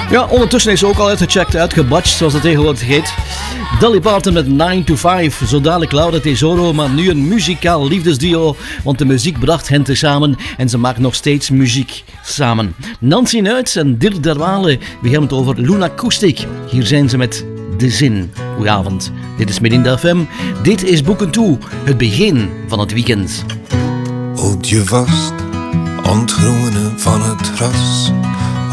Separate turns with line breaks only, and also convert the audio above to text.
Ja, ondertussen is ze ook al uitgecheckt, uitgebatcht, zoals het tegenwoordig heet. Dolly Parton met 9 to 5, zo dadelijk Laura Tesoro, maar nu een muzikaal liefdesduo, want de muziek bracht hen tezamen en ze maken nog steeds muziek samen. Nancy Nuits en Dirk Derwale, we hebben het over Luna Acoustic. Hier zijn ze met De Zin. Goedenavond, dit is Melinda FM, dit is Boeken Toe, het begin van het weekend.
Houd je vast aan het groene van het gras.